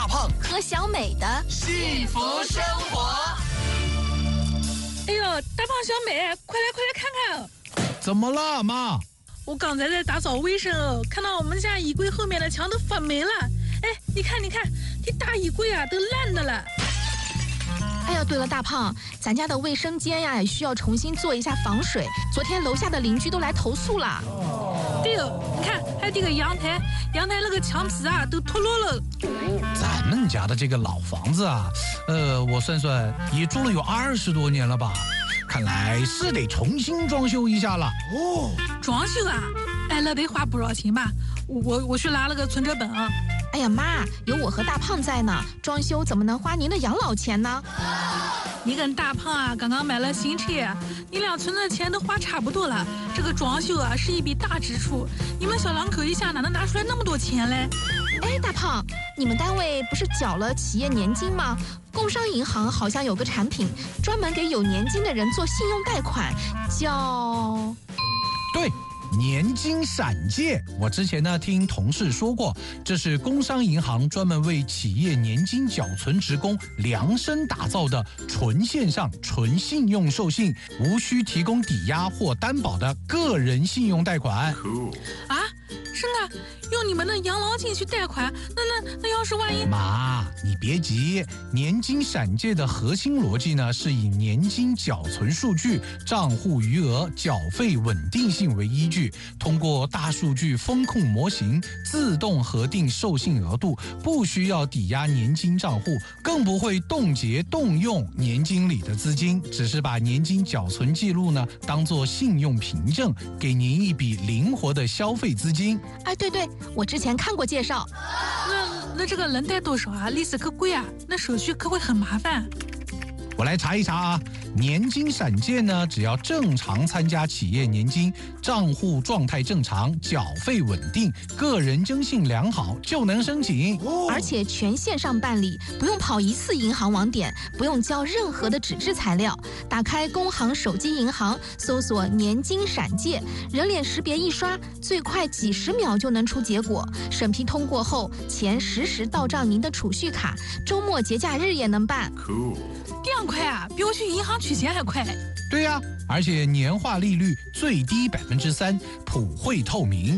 胖和小美的幸福生活。 哎呦，大胖小美，快来看看！ 怎么了，妈？ 我刚才在打扫卫生哦，看到我们家衣柜后面的墙都发霉了。哎，你看，这大衣柜啊都烂的了。 哎呀，对了，大胖，咱家的卫生间呀也需要重新做一下防水。昨天楼下的邻居都来投诉了。 对哦，你看，还有这个阳台那个墙皮啊都脱落了。 咱们家的这个老房子啊，我算算也住了有20多年了吧，看来是得重新装修一下了。 哦，装修啊？哎，那得花不少钱吧？我去拿了个存折本啊。 哎呀妈，有我和大胖在呢，装修怎么能花您的养老钱呢？ 你跟大胖啊刚刚买了新车，你俩存的钱都花差不多了。这个装修啊是一笔大支出，你们小两口一下哪能拿出来那么多钱嘞？ 哎，大胖，你们单位不是缴了企业年金吗？工商银行好像有个产品，专门给有年金的人做信用贷款，叫…… 对。年金闪借，我之前呢听同事说过，这是工商银行专门为企业年金缴存职工量身打造的纯线上、纯信用授信，无需提供抵押或担保的个人信用贷款。 啊，是啊，用你们的养老金去贷款，那要是万一…… 妈，你别急，年金闪借的核心逻辑呢，是以年金缴存数据、账户余额、缴费稳定性为依据。通过大数据风控模型自动核定授信额度，不需要抵押年金账户，更不会冻结动用年金里的资金，只是把年金缴存记录呢当作信用凭证，给您一笔灵活的消费资金。 哎，对，我之前看过介绍。 那这个能贷多少啊？利息可贵啊，那手续可会很麻烦。 我来查一查啊，年金闪借呢，只要正常参加企业年金，账户状态正常，缴费稳定，个人征信良好，就能申请。 而且全线上办理，不用跑一次银行网点，不用交任何的纸质材料。打开工行手机银行，搜索年金闪借，人脸识别一刷，最快几10秒就能出结果。审批通过后，钱实时到账您的储蓄卡，周末节假日也能办。 这样快啊，比我去银行取钱还快。 对呀，而且年化利率最低3%，普惠透明。